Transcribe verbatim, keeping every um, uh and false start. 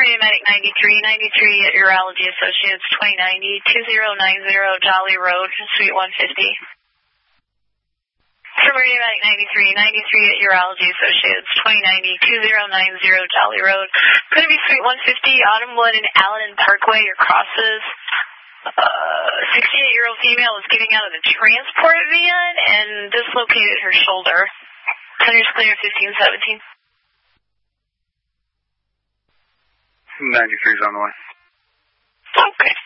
Medic ninety-three, ninety-three at Urology Associates, twenty ninety, two zero nine zero Jolly Road, Suite one fifty. Summary Medic ninety-three, ninety-three at Urology Associates, twenty ninety, two zero nine zero Jolly Road. Going to be Suite one fifty, Autumnwood and Allen Parkway, your crosses. Uh, sixty-eight-year-old female is getting out of the transport van and dislocated her shoulder. Center's clear, fifteen seventeen. ninety-three is on the way. Okay.